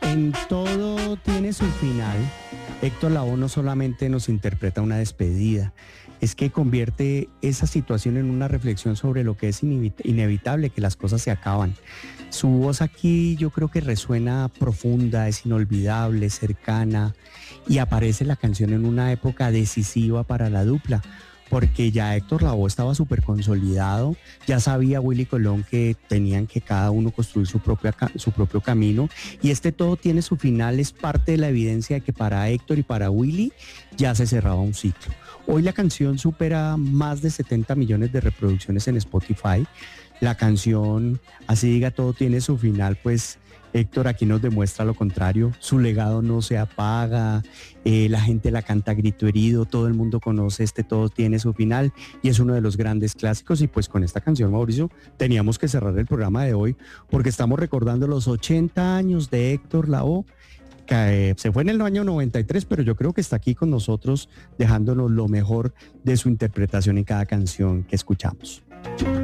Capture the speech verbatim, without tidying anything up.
En todo tiene su final. Héctor Lavoe no solamente nos interpreta una despedida, es que convierte esa situación en una reflexión sobre lo que es inevitable, que las cosas se acaban. Su voz aquí yo creo que resuena profunda, es inolvidable, cercana, y aparece la canción en una época decisiva para la dupla, porque ya Héctor Lavoe estaba súper consolidado, ya sabía Willy Colón que tenían que cada uno construir su, propia, su propio camino, y este todo tiene su final, es parte de la evidencia de que para Héctor y para Willy ya se cerraba un ciclo. Hoy la canción supera más de setenta millones de reproducciones en Spotify. La canción, así diga todo tiene su final, pues Héctor aquí nos demuestra lo contrario, su legado no se apaga, eh, la gente la canta a grito herido, todo el mundo conoce este todo tiene su final y es uno de los grandes clásicos. Y pues con esta canción, Mauricio, teníamos que cerrar el programa de hoy porque estamos recordando los ochenta años de Héctor Lavoe, que eh, se fue en el año noventa y tres, pero yo creo que está aquí con nosotros dejándonos lo mejor de su interpretación en cada canción que escuchamos.